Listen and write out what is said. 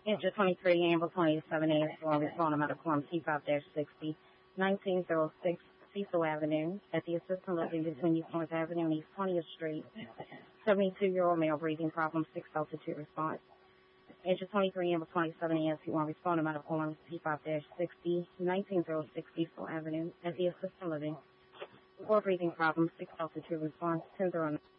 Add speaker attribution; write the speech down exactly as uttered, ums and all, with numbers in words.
Speaker 1: Engine twenty-three, Amber twenty-seven A S one, responding out of form T five sixty, nineteen oh six Cecil Avenue, at the assistant living between East Orange Avenue and East twentieth Street. seventy-two-year-old male, breathing problem, six altitude response. Engine twenty-three, Amber twenty-seven A S one, responding out of form T five sixty, nineteen oh six Cecil Avenue, at the assistant living. Four breathing problem, six altitude response, ten oh